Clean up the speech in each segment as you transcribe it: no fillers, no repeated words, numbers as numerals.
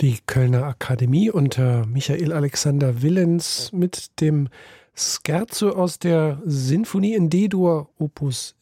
Die Kölner Akademie unter Michael Alexander Willens mit dem Scherzo aus der Sinfonie in D-Dur Opus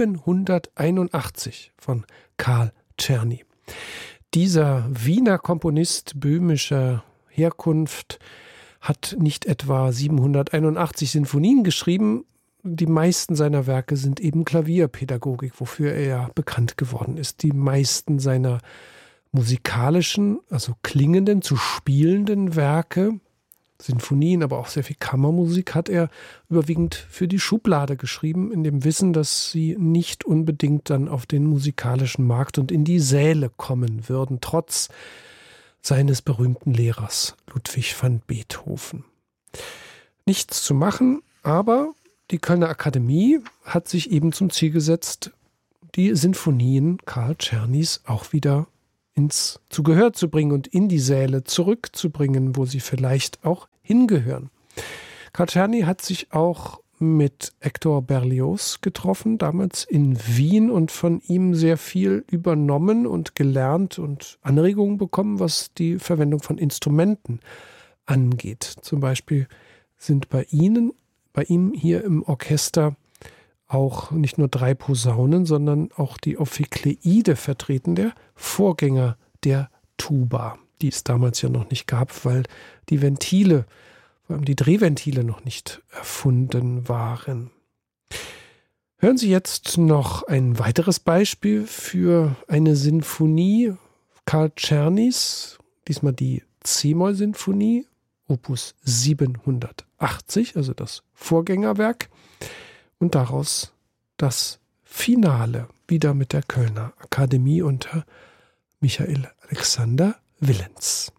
781 von Karl Czerny. Dieser Wiener Komponist böhmischer Herkunft hat nicht etwa 781 Sinfonien geschrieben. Die meisten seiner Werke sind eben Klavierpädagogik, wofür er ja bekannt geworden ist. Die meisten seiner musikalischen, also klingenden, zu spielenden Werke, Sinfonien, aber auch sehr viel Kammermusik hat er überwiegend für die Schublade geschrieben, in dem Wissen, dass sie nicht unbedingt dann auf den musikalischen Markt und in die Säle kommen würden, trotz seines berühmten Lehrers Ludwig van Beethoven. Nichts zu machen, aber die Kölner Akademie hat sich eben zum Ziel gesetzt, die Sinfonien Karl Czernys auch wieder zu Gehör zu bringen und in die Säle zurückzubringen, wo sie vielleicht auch hingehören. Karl Czerny hat sich auch mit Hector Berlioz getroffen, damals in Wien, und von ihm sehr viel übernommen und gelernt und Anregungen bekommen, was die Verwendung von Instrumenten angeht. Zum Beispiel sind bei ihm hier im Orchester auch nicht nur 3 Posaunen, sondern auch die Ophikleide vertreten, der Vorgänger der Tuba, die es damals ja noch nicht gab, weil die Ventile, vor allem die Drehventile, noch nicht erfunden waren. Hören Sie jetzt noch ein weiteres Beispiel für eine Sinfonie Karl Czernys, diesmal die C-Moll-Sinfonie, Opus 780, also das Vorgängerwerk. Und daraus das Finale, wieder mit der Kölner Akademie unter Michael Alexander Willens.